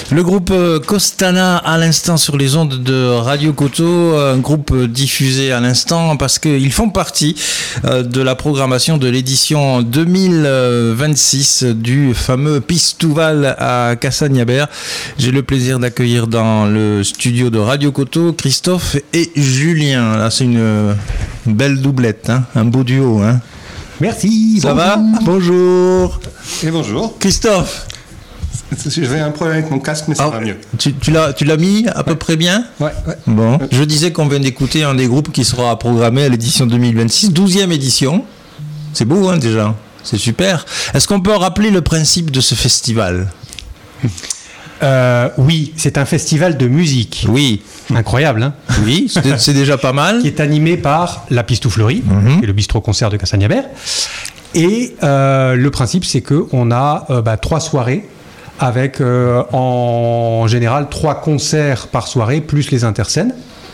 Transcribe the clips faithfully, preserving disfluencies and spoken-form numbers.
Le groupe Costana à l'instant sur les ondes de Radio Coteau, un groupe diffusé à l'instant parce qu'ils font partie de la programmation de l'édition deux mille vingt-six du fameux Pistouval à Cassagnaber. J'ai le plaisir d'accueillir dans le studio de Radio Coteau Christophe et Julien. Là, c'est une belle doublette, hein, un beau duo. Hein. Merci. Ça bonjour. va ? Bonjour. Et bonjour. Christophe. J'avais un problème avec mon casque, mais ça ah, va mieux. Tu, tu, l'as, tu l'as mis à ouais. peu près bien ? Ouais, ouais. Bon. Ouais. Je disais qu'on vient d'écouter un des groupes qui sera programmé à l'édition deux mille vingt-six, douzième édition. C'est beau, hein, déjà. C'est super. Est-ce qu'on peut rappeler le principe de ce festival ? Euh, oui, c'est un festival de musique. Oui. Incroyable, hein ? Oui, c'est, c'est déjà pas mal. Qui est animé par la Pistouflerie, mm-hmm. qui est le bistrot-concert de Cassagnaber. Et euh, le principe, c'est qu'on a euh, bah, trois soirées avec, euh, en général, trois concerts par soirée, plus les interscènes.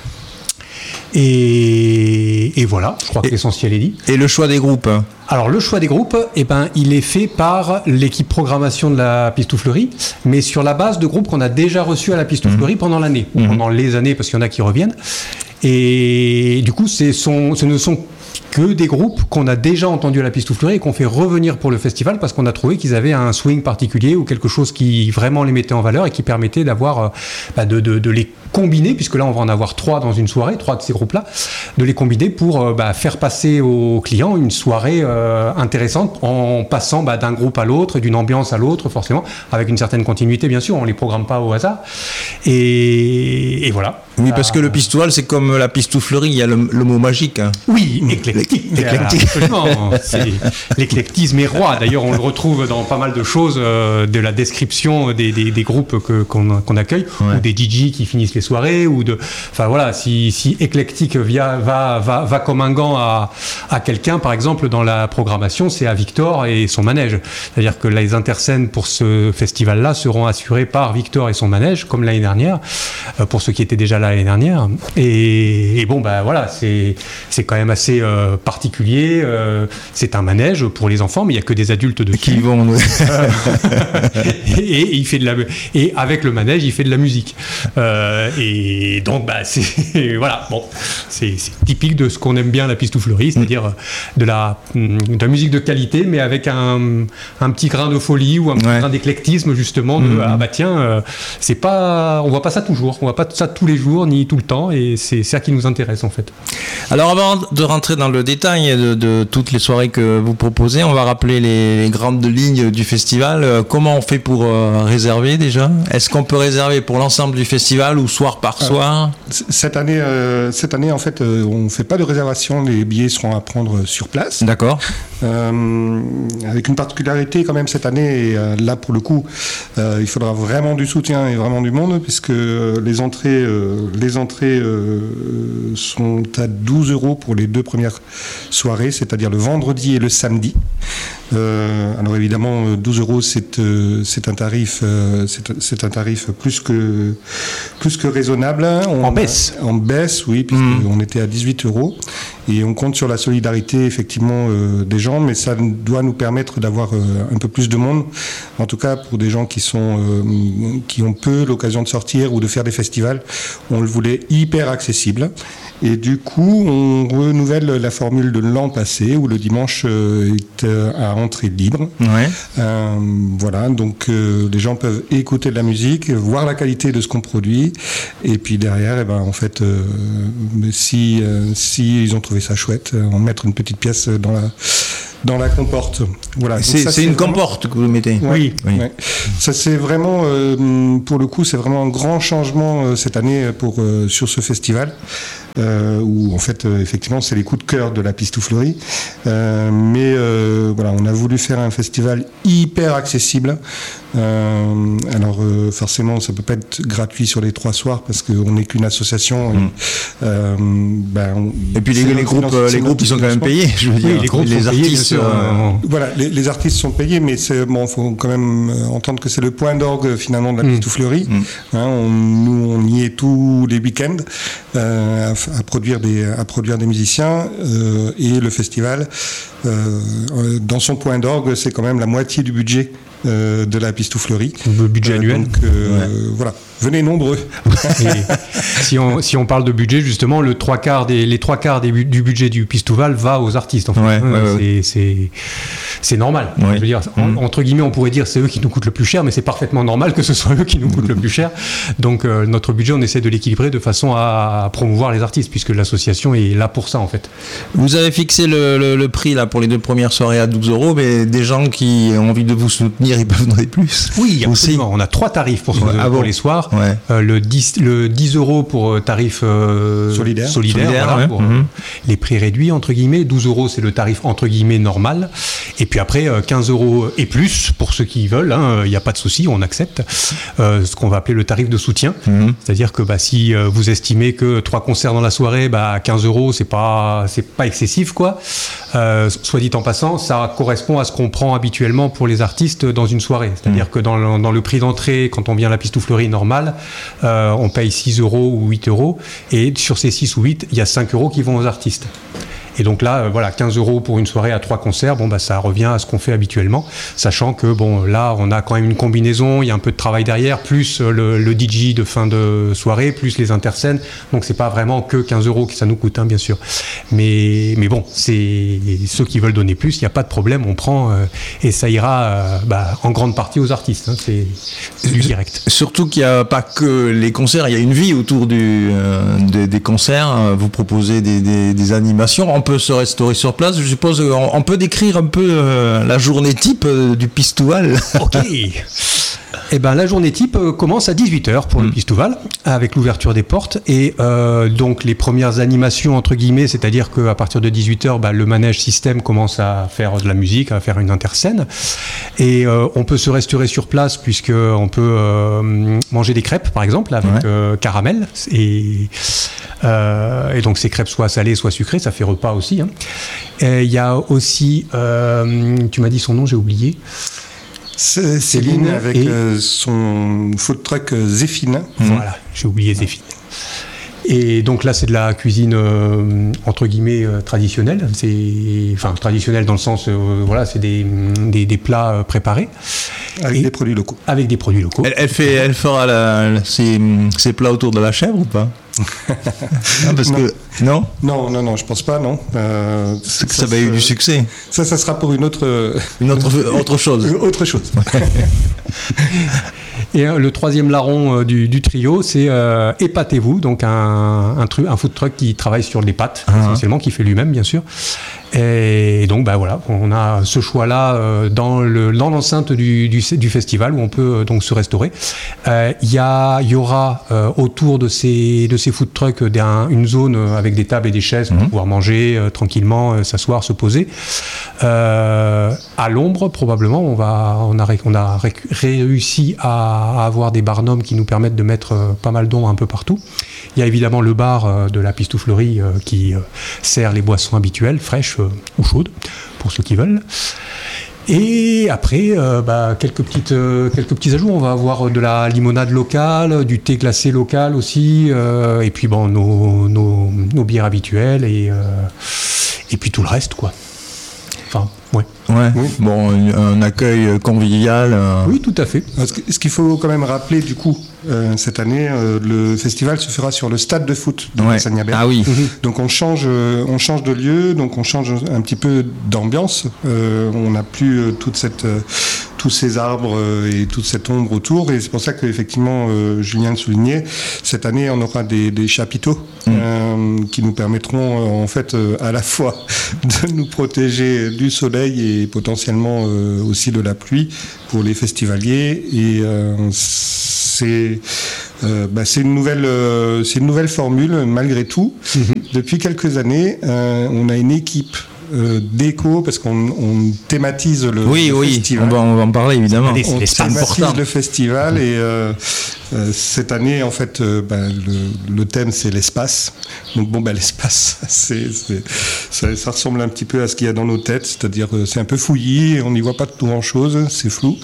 Et, et voilà, je crois et, que l'essentiel est dit. Et le choix des groupes hein. Alors, le choix des groupes, eh ben, il est fait par l'équipe programmation de la Pistouflerie, mais sur la base de groupes qu'on a déjà reçus à la Pistouflerie mmh. pendant l'année, mmh. pendant les années, parce qu'il y en a qui reviennent. Et du coup, c'est son, ce ne sont que des groupes qu'on a déjà entendus à la Pistouflerie et qu'on fait revenir pour le festival parce qu'on a trouvé qu'ils avaient un swing particulier ou quelque chose qui vraiment les mettait en valeur et qui permettait d'avoir, bah, de, de, de les combiner, puisque là on va en avoir trois dans une soirée, trois de ces groupes-là, de les combiner pour bah, faire passer aux clients une soirée euh, intéressante en passant bah, d'un groupe à l'autre, d'une ambiance à l'autre, forcément, avec une certaine continuité, bien sûr, on ne les programme pas au hasard. Et, et voilà. Oui, parce que le Pistouval, c'est comme la Pistouflerie, il y a le, le mot magique. Hein. Oui, éclectique. L'éclectique. Absolument. C'est, l'éclectisme est roi. D'ailleurs, on le retrouve dans pas mal de choses, euh, de la description des, des, des groupes que, qu'on, qu'on accueille, ouais. ou des D J qui finissent les soirées, ou de. Enfin voilà, si, si éclectique via, va, va, va comme un gant à, à quelqu'un, par exemple, dans la programmation, c'est à Victor et son manège. C'est-à-dire que les interscènes pour ce festival-là seront assurées par Victor et son manège, comme l'année dernière, euh, pour ceux qui étaient déjà là l'année dernière. Et, et bon, bah voilà, c'est, c'est quand même assez euh, particulier. Euh, c'est un manège pour les enfants, mais il n'y a que des adultes dessus. Qui vont. Euh, et, et, il fait de la, et avec le manège, il fait de la musique. Euh, et donc, bah, c'est, voilà, bon, c'est, c'est typique de ce qu'on aime bien à la Pistouflerie, c'est-à-dire de la, de la musique de qualité, mais avec un, un petit grain de folie ou un petit ouais. grain d'éclectisme, justement, de, mmh. ah bah tiens, euh, c'est pas, on voit pas ça toujours, on voit pas ça tous les jours, ni tout le temps, et c'est ça qui nous intéresse en fait. Alors avant de rentrer dans le détail de, de toutes les soirées que vous proposez, on va rappeler les, les grandes lignes du festival. Comment on fait pour euh, réserver déjà ? Est-ce qu'on peut réserver pour l'ensemble du festival ou soir par soir ? euh, Cette année, euh, cette année en fait, euh, on ne fait pas de réservation, les billets seront à prendre sur place. D'accord. Euh, avec une particularité quand même cette année, et euh, là pour le coup, euh, il faudra vraiment du soutien et vraiment du monde, puisque euh, les entrées, euh, les entrées euh, sont à douze euros pour les deux premières soirées, c'est-à-dire le vendredi et le samedi. Euh, alors évidemment, douze euros, c'est, euh, c'est un tarif, euh, c'est, c'est un tarif plus que plus que raisonnable. On en baisse. A, en baisse, oui, puisqu'on mmh. était à dix-huit euros. Et on compte sur la solidarité, effectivement, euh, des gens, mais ça doit nous permettre d'avoir euh, un peu plus de monde. En tout cas, pour des gens qui sont, euh, qui ont peu l'occasion de sortir ou de faire des festivals, on le voulait hyper accessible. Et du coup, on renouvelle la formule de l'an passé, où le dimanche euh, est euh, à entrée libre. Ouais. Euh, voilà, donc euh, les gens peuvent écouter de la musique, voir la qualité de ce qu'on produit, et puis derrière, eh ben, en fait, euh, si, euh, si ils ont trouvé ça chouette, on mettre une petite pièce dans la dans la comporte. Voilà. C'est, ça, c'est, c'est une vraiment... comporte que vous mettez. Ouais, oui. oui. Ouais. Ça c'est vraiment, euh, pour le coup, c'est vraiment un grand changement euh, cette année pour euh, sur ce festival. Euh, où en fait euh, effectivement c'est les coups de cœur de la Pistouflerie, euh, mais euh, voilà, on a voulu faire un festival hyper accessible. Euh, alors euh, forcément ça peut pas être gratuit sur les trois soirs parce qu'on n'est qu'une association. Mmh. Et, euh, ben, on, et puis les, les groupes, les groupes ils sont quand même payés. Je veux dire, oui, les groupes les sont artistes. Payés, sûr, euh, voilà, les, les artistes sont payés, mais c'est bon, faut quand même entendre que c'est le point d'orgue finalement de la mmh. Pistouflerie. Mmh. Hein, on, nous on y est tous les week-ends. Euh, à produire des à produire des musiciens euh, et le festival euh, dans son point d'orgue c'est quand même la moitié du budget euh, de la Pistouflerie. Le budget Euh, annuel. Donc euh, Ouais. voilà, venez nombreux. Et si, on, si on parle de budget, justement, le trois quarts des, les trois quarts des, bu- du budget du Pistouval va aux artistes. En fait. Ouais, Hein, ouais, c'est, ouais. c'est, c'est normal. Ouais. Je veux dire, en- Mhm. entre guillemets, on pourrait dire c'est eux qui nous coûtent le plus cher, mais c'est parfaitement normal que ce soit eux qui nous coûtent le plus cher. Donc euh, notre budget, on essaie de l'équilibrer de façon à promouvoir les artistes, puisque l'association est là pour ça, en fait. Vous avez fixé le, le, le prix là pour les deux premières soirées à douze euros, mais des gens qui ont envie de vous soutenir, ils peuvent donner plus. Oui, Aussi. absolument. On a trois tarifs pour, ce- Ouais. Ah pour bon. les soirs. Ouais. Euh, le, dix, le dix euros pour euh, tarif euh, Solidaire. solidaire, Solidaire, voilà, ouais. pour euh, Mhm. les prix réduits, entre guillemets. douze euros, c'est le tarif, entre guillemets, normal. Et puis après, euh, quinze euros et plus pour ceux qui veulent. Il n'y a pas de souci, on accepte. Euh, ce qu'on va appeler le tarif de soutien. Mhm. C'est-à-dire que bah, si euh, vous estimez que trois concerts dans la soirée, bah, quinze euros, c'est pas, c'est pas excessif, quoi. Euh, soit dit en passant, ça correspond à ce qu'on prend habituellement pour les artistes dans une soirée. C'est-à-dire que dans le, dans le prix d'entrée, quand on vient à la Pistouflerie normale, euh, on paye six euros ou huit euros. Et sur ces six ou huit, il y a cinq euros qui vont aux artistes. Et donc là, euh, voilà, quinze euros pour une soirée à trois concerts, bon, bah, ça revient à ce qu'on fait habituellement, sachant que, bon, là, on a quand même une combinaison, il y a un peu de travail derrière, plus euh, le, le D J de fin de soirée, plus les interscènes, donc c'est pas vraiment que quinze euros que ça nous coûte, hein, bien sûr. Mais, mais bon, c'est ceux qui veulent donner plus, il n'y a pas de problème, on prend, euh, et ça ira euh, bah, en grande partie aux artistes, hein, c'est c'est du direct. Surtout qu'il n'y a pas que les concerts, il y a une vie autour du, euh, des, des concerts. Vous proposez des, des, des animations. On peut se restaurer sur place. Je suppose on, on peut décrire un peu euh, la journée type euh, du Pistouval. Ok. Eh ben, la journée type euh, commence à dix-huit heures pour Mm. le Pistouval, avec l'ouverture des portes. Et euh, donc, les premières animations, entre guillemets, c'est-à-dire qu'à partir de dix-huit heures, bah, le manège système commence à faire de la musique, à faire une interscène. Et euh, on peut se restaurer sur place, puisqu'on peut euh, manger des crêpes, par exemple, avec Ouais. euh, caramel. Et, euh, et donc, ces crêpes soit salées, soit sucrées, ça fait repas aussi. Hein. Et il y a aussi, euh, tu m'as dit son nom, j'ai oublié. C'est Céline Céline avec et- euh, son food truck euh, Zéphine. Voilà, j'ai oublié Zéphine. Et donc là, c'est de la cuisine euh, entre guillemets euh, traditionnelle. C'est, enfin, traditionnelle dans le sens, euh, voilà, c'est des, des, des plats euh, préparés Avec Et- des produits locaux. avec des produits locaux. Elle, elle fait, elle fera la, la- ses, ses plats autour de la chèvre ou pas? Ah, parce Non. que non, Non, non, non, je pense pas, non. Euh, c'est que ça va eu du succès. Ça, ça sera pour une autre, euh, Une autre, autre chose. autre chose. Et euh, le troisième larron euh, du, du trio, c'est euh, Épatez-vous, donc un, un, tru- un food truck qui travaille sur les pâtes, Ah. essentiellement, qui fait lui-même, bien sûr. Et donc, bah, voilà, on a ce choix-là euh, dans, le, dans l'enceinte du, du, du festival où on peut euh, donc se restaurer. Euh, Il y, a, il y aura euh, autour de ces, de ces food trucks des- un- une zone euh, avec des tables et des chaises pour Mhm. pouvoir manger euh, tranquillement, euh, s'asseoir, se poser. Euh, à l'ombre, probablement, on, va, on a, ré- on a ré- réussi à, à avoir des barnums qui nous permettent de mettre euh, pas mal d'ombre un peu partout. Il y a évidemment le bar euh, de la Pistouflerie euh, qui euh, sert les boissons habituelles, fraîches euh, ou chaudes, pour ceux qui veulent. Et après, euh, bah, quelques, petites, euh, quelques petits ajouts. On va avoir de la limonade locale, du thé glacé local aussi, euh, et puis bon, nos, nos, nos bières habituelles, et, euh, et puis tout le reste, quoi. Enfin, ouais. Ouais. Oui. Bon, un accueil convivial. euh, Oui, tout à fait. Ce que- ce qu'il faut quand même rappeler, du coup, euh, cette année, euh, le festival se fera sur le stade de foot de Ouais. Sagnabert. Ah oui. Donc on change, euh, on change de lieu, donc on change un petit peu d'ambiance. Euh, on n'a plus euh, toute cette, euh, tous ces arbres euh, et toute cette ombre autour. Et c'est pour ça qu'effectivement, euh, Julien le soulignait, cette année on aura des, des chapiteaux Mm. euh, qui nous permettront euh, en fait euh, à la fois de nous protéger du soleil et potentiellement euh, aussi de la pluie pour les festivaliers. Et euh, c'est euh, bah, c'est une nouvelle, euh, c'est une nouvelle formule malgré tout. Depuis quelques années, euh, on a une équipe euh, d'éco parce qu'on on thématise le, Oui, le oui, festival. on va, on va en parler évidemment. Allez, On c'est C'est thématise important. le festival et euh, euh, cette année, en fait, euh, ben, le, le thème c'est l'espace. Donc bon, ben, l'espace, c'est, c'est, ça, ça ressemble un petit peu à ce qu'il y a dans nos têtes, c'est-à-dire euh, c'est un peu fouillis, on n'y voit pas tout grand-chose, c'est flou.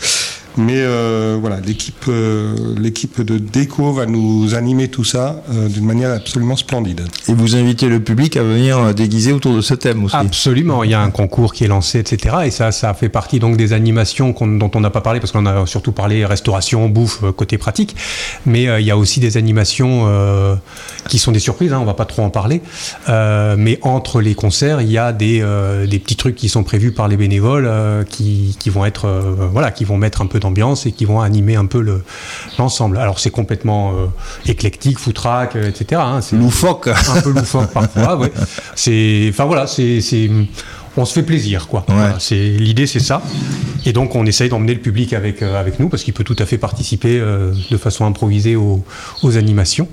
Mais euh, voilà, l'équipe, euh, l'équipe de déco va nous animer tout ça euh, d'une manière absolument splendide. Et vous invitez le public à venir déguiser autour de ce thème aussi. Absolument, il y a un concours qui est lancé, et cetera. Et ça, ça fait partie donc des animations qu'on, dont on n'a pas parlé, parce qu'on a surtout parlé restauration, bouffe, côté pratique. Mais euh, il y a aussi des animations euh, qui sont des surprises, hein, on ne va pas trop en parler. Euh, mais entre les concerts, il y a des, euh, des petits trucs qui sont prévus par les bénévoles euh, qui, qui vont être, euh, voilà, qui vont mettre un peu d'ambiance et qui vont animer un peu le, l'ensemble. Alors c'est complètement euh, éclectique, foutraque, et cetera. Hein, c'est loufoque. Un peu loufoque parfois, ouais. C'est, enfin voilà, c'est, c'est, on se fait plaisir, quoi. Ouais. Voilà, c'est, l'idée, c'est ça. Et donc, on essaye d'emmener le public avec, euh, avec nous, parce qu'il peut tout à fait participer euh, de façon improvisée aux, aux animations.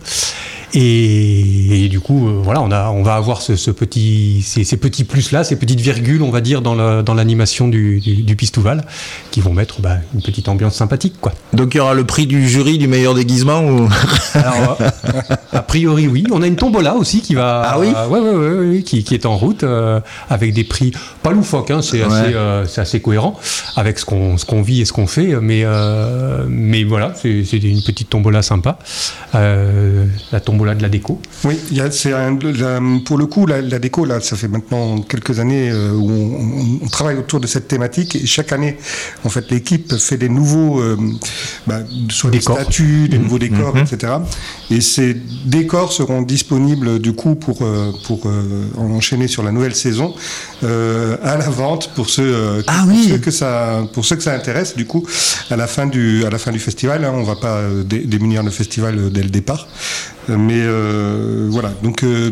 Et, et du coup, euh, voilà, on, a, on va avoir ce, ce petit, ces, ces petits plus-là, ces petites virgules, on va dire, dans, la, dans l'animation du, du, du Pistouval, qui vont mettre bah, une petite ambiance sympathique, quoi. Donc, il y aura le prix du jury du meilleur déguisement ou... Alors, euh, a priori, oui. On a une tombola aussi qui va... Ah oui euh, ouais, ouais, ouais, ouais, qui, qui est en route, euh, avec des prix pas loufoques, hein, c'est, ouais. assez, euh, c'est assez cohérent avec ce qu'on, ce qu'on vit et ce qu'on fait, mais, euh, mais voilà, c'est, c'est une petite tombola sympa. Euh, la tombola de la déco. Oui, y a, c'est un, la, pour le coup, la, la déco, là, ça fait maintenant quelques années euh, où on, on travaille autour de cette thématique, et chaque année, en fait, l'équipe fait des nouveaux euh, bah, soit des statues, des mmh. nouveaux décors, mmh. et cetera. Et ces décors seront disponibles du coup pour, euh, pour euh, enchaîner sur la nouvelle saison euh, à la vente pour ceux, euh, ah, pour, oui. ceux que ça, pour ceux que ça intéresse. Du coup, à la fin du, à la fin du festival, hein, on ne va pas dé, démunir le festival dès le départ. Mais euh, voilà, donc euh,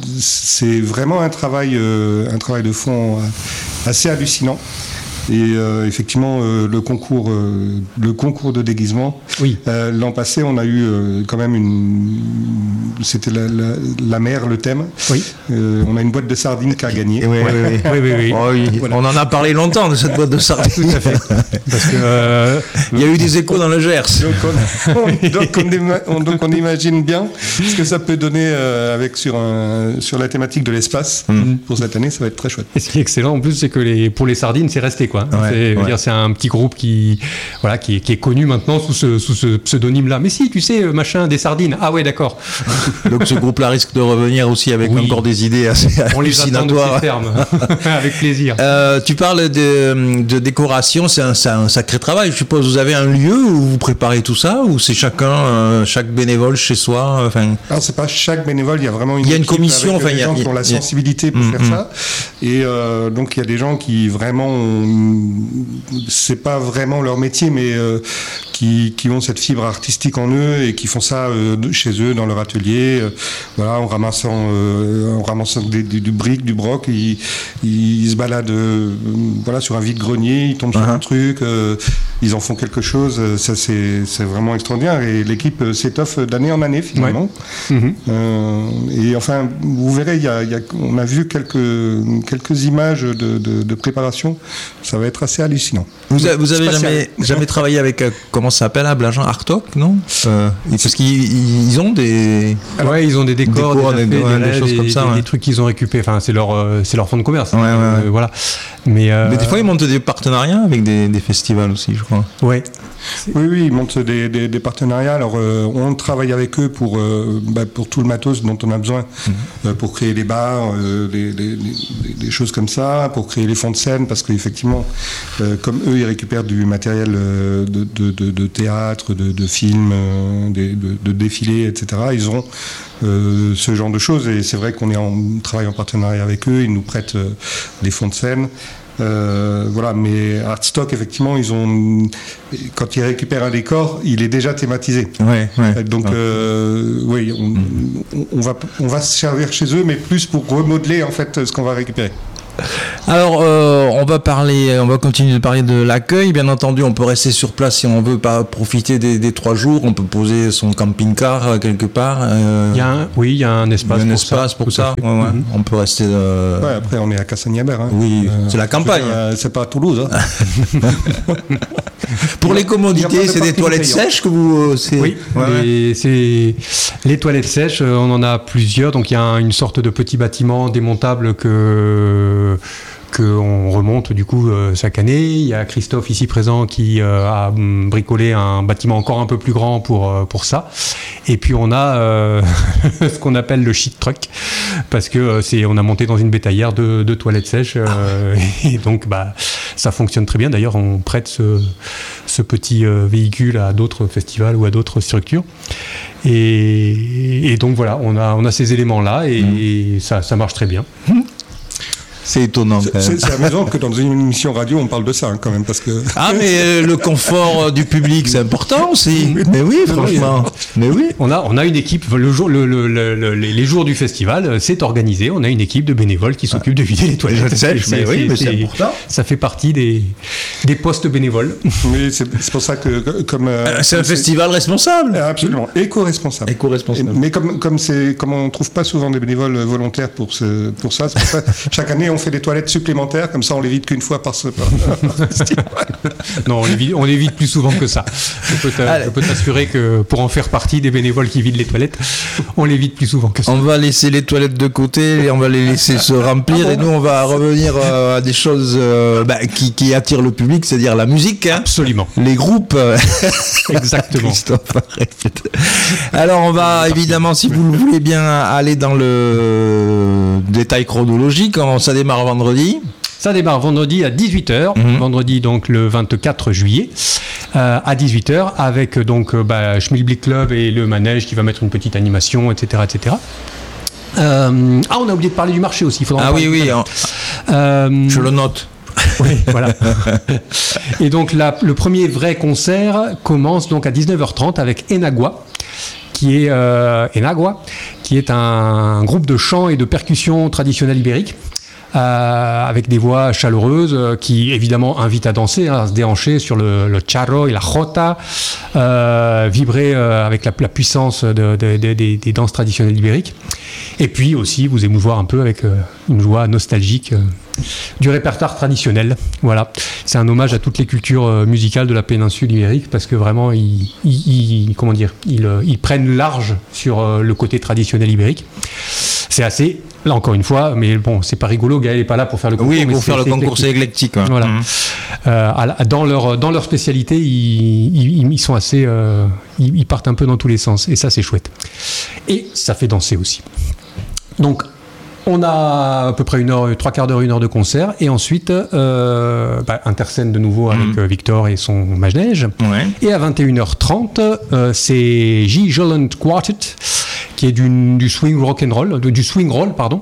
c'est vraiment un travail, euh, un travail de fond assez hallucinant. Et euh, effectivement, euh, le concours, euh, le concours de déguisement. Oui. Euh, l'an passé, on a eu euh, quand même une. C'était la, la, la mer, le thème. Oui. Euh, on a une boîte de sardines qui a gagné. Oui, oui, oui. oui, oui, oui. Oh, oui. Voilà. On en a parlé longtemps de cette boîte de sardines. Tout à fait. Parce que euh, il y a eu des échos dans le Gers. Donc on, donc on, ima, on, donc on imagine bien ce que ça peut donner euh, avec sur un, sur la thématique de l'espace. Mm. Pour cette année, ça va être très chouette. Et ce qui est excellent en plus, c'est que les, pour les sardines, c'est resté quoi. Ouais, c'est, ouais. dire, c'est un petit groupe qui, voilà, qui, est, qui est connu maintenant sous ce, sous ce pseudonyme-là. Mais si, tu sais, machin, des sardines. Ah ouais, d'accord. Donc ce groupe-là risque de revenir aussi avec oui. encore des idées assez on hallucinatoires. Les attend avec plaisir. Euh, tu parles de, de décoration, c'est un, c'est un sacré travail. Je suppose vous avez un lieu où vous préparez tout ça, ou c'est chacun, euh, chaque bénévole chez soi. Enfin. Alors c'est pas chaque bénévole, il y a vraiment une. Il y a une commission, avec enfin des gens il y a, qui ont la il y a, sensibilité pour mmh, faire mmh. ça. Et euh, donc il y a des gens qui vraiment, ont, c'est pas vraiment leur métier, mais euh, qui, qui ont cette fibre artistique en eux et qui font ça euh, chez eux dans leur atelier. Euh, voilà, en ramassant, euh, en ramassant des, du, du brick, du broc, ils, ils se baladent, euh, voilà, sur un vide-grenier, ils tombent uh-huh. sur un truc, euh, ils en font quelque chose. Ça c'est, c'est vraiment extraordinaire et l'équipe s'étoffe d'année en année finalement. Ouais. Mmh. Euh, et enfin, vous verrez, il y a, il y a, on a vu quelques quelques images de, de, de préparation. Ça va être assez hallucinant. Vous, a, vous avez jamais, jamais travaillé avec, euh, comment ça s'appelle, Blagent Artok, non euh, Parce qu'ils ils ont des... Alors, ouais, ils ont des décors, des, décors, des, des, des, des, des choses des, comme ça. Des, ouais. des trucs qu'ils ont récupérés, enfin, c'est leur, euh, c'est leur fonds de commerce. Ouais, ouais, euh, ouais. Voilà. Mais, euh... Mais des fois, ils montent des partenariats avec des, des festivals aussi, je crois. Ouais. Oui, oui, ils montent des, des, des partenariats. Alors, euh, on travaille avec eux pour, euh, bah, pour tout le matos dont on a besoin, mmh. euh, pour créer les bars, euh, des, des, des, des choses comme ça, pour créer les fonds de scène, parce qu'effectivement, euh, comme eux, ils récupèrent du matériel euh, de, de, de, de théâtre, de, de films, euh, de, de, de défilés, et cetera. Ils auront euh, ce genre de choses, et c'est vrai qu'on est en travaille en partenariat avec eux. Ils nous prêtent euh, des fonds de scène. Euh, voilà, mais Artstock, effectivement, ils ont, quand ils récupèrent un décor, il est déjà thématisé. Ouais, ouais. Donc, ouais. Euh, oui, on, mm. on, va, on va se servir chez eux, mais plus pour remodeler en fait ce qu'on va récupérer. Alors, euh, on va parler, on va continuer de parler de l'accueil. Bien entendu, on peut rester sur place si on veut pas profiter des, des trois jours. On peut poser son camping-car quelque part. Euh, il y a un, oui, il y a un espace. Il y a un pour espace ça, pour ça. Ouais, ouais. Mm-hmm. On peut rester. Euh... Ouais, après, on est à Cassagnaber. Hein. Oui, euh, c'est la campagne. Dire, euh, c'est pas à Toulouse. Hein. Pour les commodités, c'est des toilettes payant. Sèches que vous. C'est... Oui, ouais, les, c'est les toilettes sèches. On en a plusieurs. Donc il y a une sorte de petit bâtiment démontable que qu'on remonte du coup euh, chaque année. Il y a Christophe ici présent qui euh, a bricolé un bâtiment encore un peu plus grand pour, euh, pour ça. Et puis on a euh, ce qu'on appelle le shit truck, parce que euh, c'est, on a monté dans une bétaillère deux, deux toilettes sèches euh, et donc bah, ça fonctionne très bien. D'ailleurs on prête ce, ce petit euh, véhicule à d'autres festivals ou à d'autres structures. Et, et donc voilà, on a, on a ces éléments-là et, mmh. et ça, ça marche très bien. Mmh. C'est étonnant. C'est, c'est, c'est amusant que dans une émission radio, on parle de ça hein, quand même, parce que. Ah mais euh, le confort du public, c'est important aussi. Mais oui, franchement. Mais oui. On a, on a une équipe. Le jour, le, le, le, le, les jours du festival, c'est organisé. On a une équipe de bénévoles qui s'occupe de vider les toilettes. Sèches, mais oui, mais c'est, c'est important. Ça fait partie des, des postes bénévoles. Mais c'est, c'est pour ça que comme. Euh, c'est un c'est, festival responsable. Absolument, éco-responsable. Éco-responsable. Et, mais comme comme c'est comme on trouve pas souvent des bénévoles volontaires pour ce pour ça, c'est pour ça chaque année on fait des toilettes supplémentaires, comme ça on les vide qu'une fois par semaine. Non, on les, vide, on les vide plus souvent que ça. Je peux, je peux t'assurer que pour en faire partie des bénévoles qui vident les toilettes, on les vide plus souvent que ça. On va laisser les toilettes de côté et on va les laisser se remplir. Ah bon. Et nous on va revenir euh, à des choses euh, bah, qui, qui attirent le public, c'est-à-dire la musique. Hein. Absolument. Les groupes. Exactement. Alors on va évidemment, si vous le voulez bien, aller dans le détail chronologique. Ça démarre vendredi. Ça démarre vendredi à dix-huit heures, mmh. vendredi donc le vingt-quatre juillet euh, à dix-huit heures avec donc bah, Schmilblick Club et le manège qui va mettre une petite animation, et cetera, et cetera. Euh, ah, on a oublié de parler du marché aussi. Il faudra ah oui, oui. On... Euh... Je le note. Oui, voilà. Et donc la, le premier vrai concert commence donc à dix-neuf heures trente avec Enagua, qui est euh, Enagua, qui est un groupe de chant et de percussion traditionnelle ibérique. Euh, avec des voix chaleureuses euh, qui évidemment invitent à danser, hein, à se déhancher sur le, le charro et la jota, euh, vibrer euh, avec la, la puissance de, de, de, de, des danses traditionnelles ibériques, et puis aussi vous émouvoir un peu avec euh, une joie nostalgique euh, du répertoire traditionnel. Voilà, c'est un hommage à toutes les cultures euh, musicales de la péninsule ibérique, parce que vraiment ils, ils, ils comment dire, ils, ils prennent large sur euh, le côté traditionnel ibérique. C'est assez, là encore une fois, mais bon, c'est pas rigolo, Gaël n'est pas là pour faire le concours. Oui, pour mais faire c'est, le c'est concours, c'est éclectique. Ouais. Voilà. Mmh. Euh, dans, leur, dans leur spécialité, ils, ils, ils sont assez, euh, ils, ils partent un peu dans tous les sens, et ça c'est chouette. Et ça fait danser aussi. Donc, on a à peu près une heure, trois quarts d'heure, une heure de concert, et ensuite euh, bah, interscène de nouveau avec mmh. Victor et son manège. Ouais. Et à vingt et une heures trente, euh, c'est J. Joland Quartet, qui est du, du swing rock and roll, du swing roll, pardon,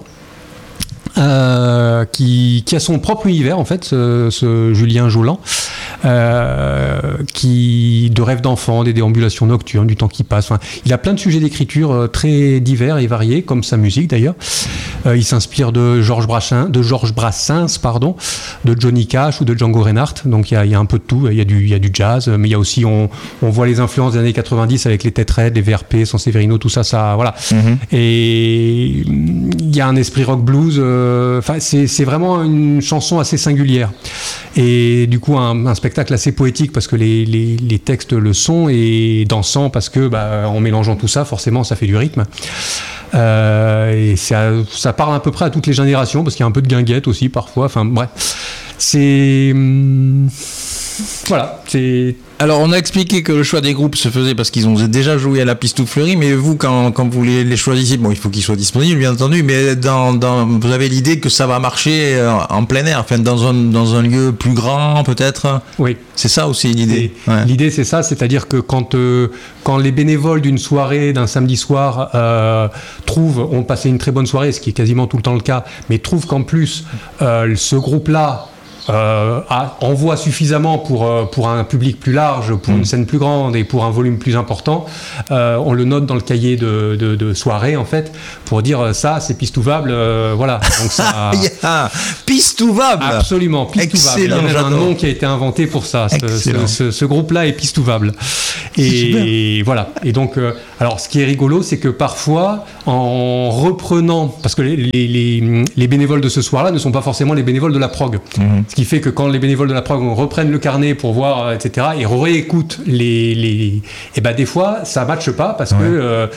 euh, qui, qui a son propre univers en fait, ce, ce Julien Joland, euh, qui de rêves d'enfants, des déambulations nocturnes, du temps qui passe. Enfin, il a plein de sujets d'écriture très divers et variés, comme sa musique d'ailleurs. Euh, il s'inspire de Georges Brassens, de Georges Brassens, pardon, de Johnny Cash ou de Django Reinhardt. Donc il y a, il y a un peu de tout. Il y a du, il y a du jazz, mais il y a aussi, on, on voit les influences des années quatre-vingt-dix avec les Têtes Raides, les V R P, San Severino, tout ça, ça, voilà. Mm-hmm. Et il y a un esprit rock blues. Enfin, euh, c'est, c'est vraiment une chanson assez singulière. Et du coup, un, un spectacle assez poétique parce que les, les, les textes le sont, et dansant parce que, bah, en mélangeant tout ça, forcément, ça fait du rythme. Euh, et ça, ça parle à peu près à toutes les générations parce qu'il y a un peu de guinguette aussi parfois. Enfin bref, c'est hum, voilà, c'est. Alors, on a expliqué que le choix des groupes se faisait parce qu'ils ont déjà joué à la Pistouflerie, mais vous, quand, quand vous les, les choisissez, bon, il faut qu'ils soient disponibles, bien entendu, mais dans, dans, vous avez l'idée que ça va marcher en plein air, enfin, dans un, dans un lieu plus grand, peut-être? Oui. C'est ça aussi l'idée? Ouais. L'idée, c'est ça, c'est-à-dire que quand, euh, quand les bénévoles d'une soirée, d'un samedi soir, euh, trouvent, ont passé une très bonne soirée, ce qui est quasiment tout le temps le cas, mais trouvent qu'en plus, euh, ce groupe-là, Euh, a, envoie suffisamment pour, euh, pour un public plus large, pour mmh. une scène plus grande et pour un volume plus important, euh, on le note dans le cahier de, de, de soirée en fait, pour dire ça c'est pistouvable, euh, voilà. Donc ça, yeah. Pistouvable. Absolument, pistouvable. Il y a même un nom qui a été inventé pour ça. Ce, ce, ce, ce groupe-là est pistouvable. Et, et voilà. Et donc, euh, alors ce qui est rigolo, c'est que parfois, en reprenant, parce que les, les, les, les bénévoles de ce soir-là ne sont pas forcément les bénévoles de la prog. Mmh. Ce qui fait que quand les bénévoles de la prog reprennent le carnet pour voir, et cetera, et réécoutent les, les, et ben des fois ça matche pas parce ouais. que euh,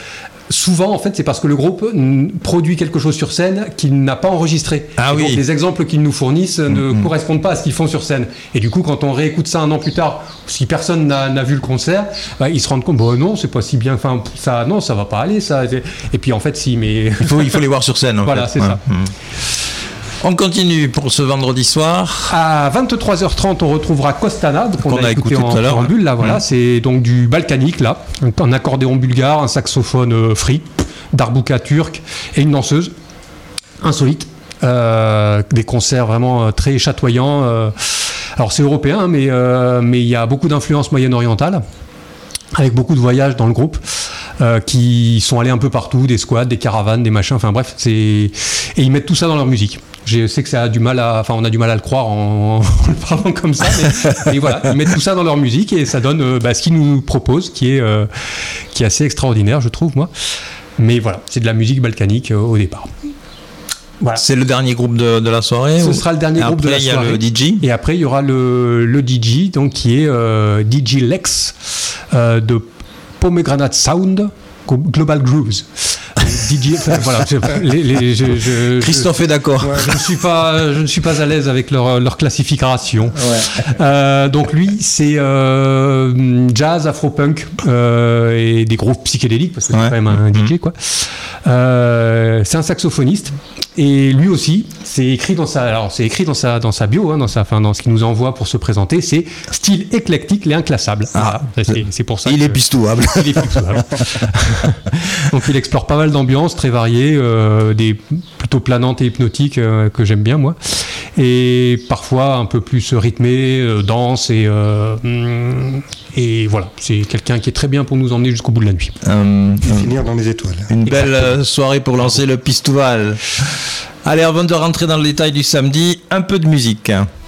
souvent, en fait, c'est parce que le groupe n- produit quelque chose sur scène qu'il n'a pas enregistré. Ah et oui. Donc, les exemples qu'ils nous fournissent ne Mm-hmm. correspondent pas à ce qu'ils font sur scène. Et du coup, quand on réécoute ça un an plus tard, si personne n'a, n'a vu le concert, bah, ils se rendent compte, bon, non, c'est pas si bien. Enfin, ça, non, ça va pas aller, ça. Et puis, en fait, si, mais. Il faut, il faut les voir sur scène. En Voilà, fait. c'est ça. Mmh. On continue pour ce vendredi soir. À vingt-trois heures trente, on retrouvera Costana, qu'on, Qu'on a, a écouté, écouté en tout à l'heure, préambule. Là, voilà, ouais. c'est donc du balkanique, là, un accordéon bulgare, un saxophone euh, free, darbuka turc et une danseuse insolite. Euh, des concerts vraiment euh, très chatoyants. Euh, alors c'est européen, mais euh, mais il y a beaucoup d'influences moyen-orientales, avec beaucoup de voyages dans le groupe. Euh, qui sont allés un peu partout, des squads, des caravanes, des machins, enfin bref, c'est... et ils mettent tout ça dans leur musique. Je sais que ça a du mal à, enfin on a du mal à le croire en, en le parlant comme ça, mais, mais voilà, ils mettent tout ça dans leur musique et ça donne euh, bah, ce qu'ils nous proposent, qui est euh, qui est assez extraordinaire, je trouve moi. Mais voilà, c'est de la musique balkanique euh, au départ. Voilà. C'est le dernier groupe de, de la soirée. Ce ou... sera le dernier Et groupe de la après, il y a soirée. le D J. Et après, il y aura le, le D J, donc, qui est euh, D J Lex euh, de Pomegranate Sound Global Grooves. D J, enfin, voilà, je, les, les, je, je, Christophe je, est d'accord. Ouais, je ne suis pas, je ne suis pas à l'aise avec leur, leur classification. Ouais. Euh, donc lui, c'est euh, jazz, afro-punk euh, et des grooves psychédéliques parce que Ouais. c'est quand même un D J quoi. Euh, c'est un saxophoniste et lui aussi, c'est écrit dans sa, alors c'est écrit dans sa, dans sa bio, hein, dans sa, enfin dans ce qu'il nous envoie pour se présenter, c'est style éclectique et inclassable. Ah. Voilà, c'est, c'est pour ça. Il que, est pistouable. il est pistouable. Donc il explore pas mal d'ambiances très variées, euh, des plutôt planantes et hypnotiques euh, que j'aime bien moi, et parfois un peu plus rythmé, euh, dense et euh, et voilà, c'est quelqu'un qui est très bien pour nous emmener jusqu'au bout de la nuit. Euh, Et finir dans les étoiles. Une belle euh, soirée pour lancer le Pistouval. Allez, avant de rentrer dans le détail du samedi, un peu de musique.